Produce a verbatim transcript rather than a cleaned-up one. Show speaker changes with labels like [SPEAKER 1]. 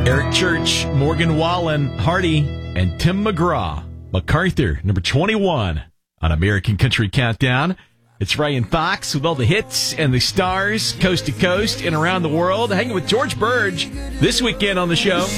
[SPEAKER 1] Eric Church, Morgan Wallen, Hardy, and Tim McGraw. MacArthur, number twenty-one on American Country Countdown. It's Ryan Fox with all the hits and the stars, coast to coast and around the world. Hanging with George Burge this weekend on the show.